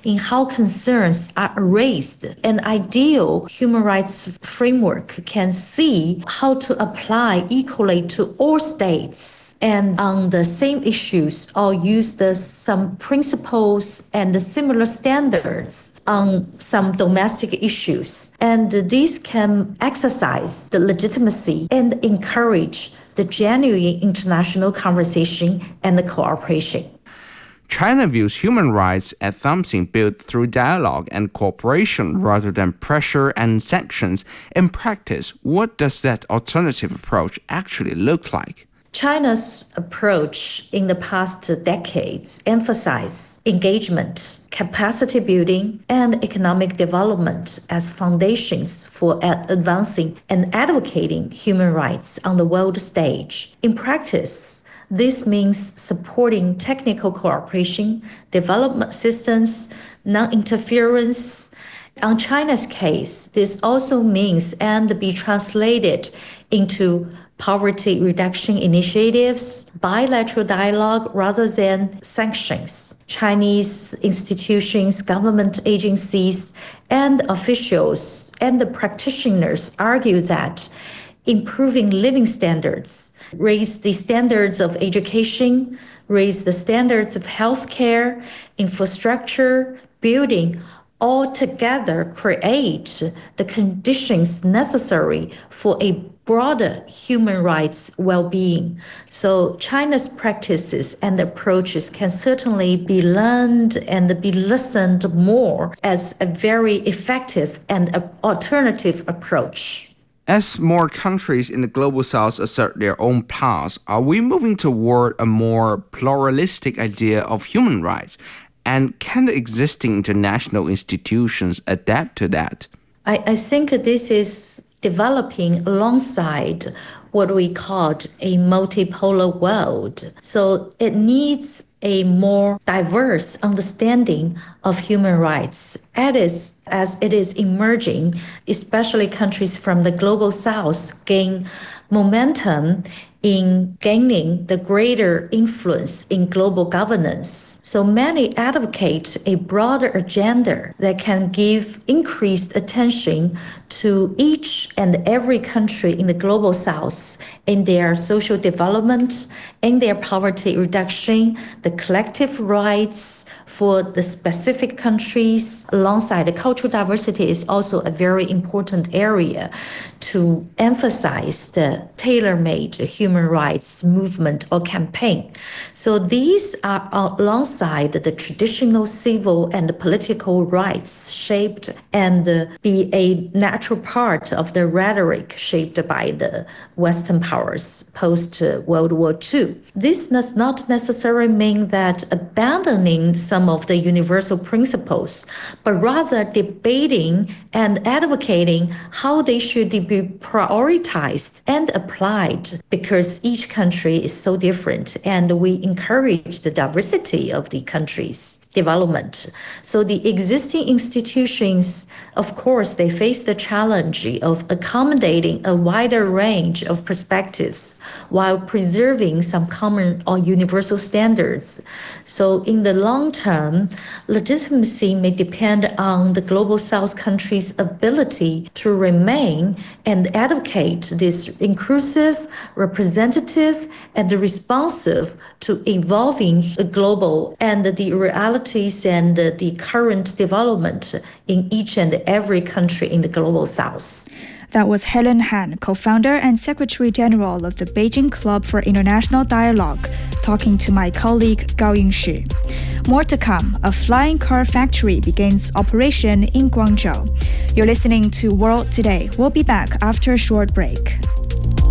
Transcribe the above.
in how concerns are raised. An ideal human rights framework can see how to apply equally to all states and on the same issues, or use some principles and similar standards on some domestic issues. And these can exercise the legitimacy and encourage the genuine international conversation and the cooperation. China views human rights as something built through dialogue and cooperation rather than pressure and sanctions. In practice, what does that alternative approach actually look like? China's approach in the past decades emphasized engagement, capacity building, and economic development as foundations for advancing and advocating human rights on the world stage. In practice, this means supporting technical cooperation, development assistance, non-interference. On China's case, this also means and be translated into poverty reduction initiatives, bilateral dialogue rather than sanctions. Chinese institutions, government agencies, and officials and the practitioners argue that improving living standards, raise the standards of education, raise the standards of healthcare, infrastructure, building, all together create the conditions necessary for a broader human rights well-being. So China's practices and approaches can certainly be learned and be listened more as a very effective and alternative approach. As more countries in the Global South assert their own paths, are we moving toward a more pluralistic idea of human rights? And can the existing international institutions adapt to that? I think this is developing alongside what we called a multipolar world. So it needs a more diverse understanding of human rights as it is emerging, especially countries from the Global South gain momentum in gaining the greater influence in global governance. So many advocate a broader agenda that can give increased attention to each and every country in the Global South in their social development, in their poverty reduction, the collective rights for the specific countries. Alongside the cultural diversity is also a very important area to emphasize the tailor-made human rights movement or campaign. So these are alongside the traditional civil and political rights shaped and be a natural part of the rhetoric shaped by the Western powers post-World War II. This does not necessarily mean that abandoning some of the universal principles, but rather debating and advocating how they should be prioritized and applied, because each country is so different and we encourage the diversity of the country's development. So the existing institutions, of course, they face the challenge of accommodating a wider range of perspectives while preserving some common or universal standards. So in the long term, legitimacy may depend on the Global South countries' ability to remain and advocate this inclusive, representative, and responsive to evolving global and the realities and the current development in each and every country in the Global South. That was Helen Han, co-founder and Secretary General of the Beijing Club for International Dialogue, talking to my colleague Gao Yingshi. More to come, a flying car factory begins operation in Guangzhou. You're listening to World Today. We'll be back after a short break.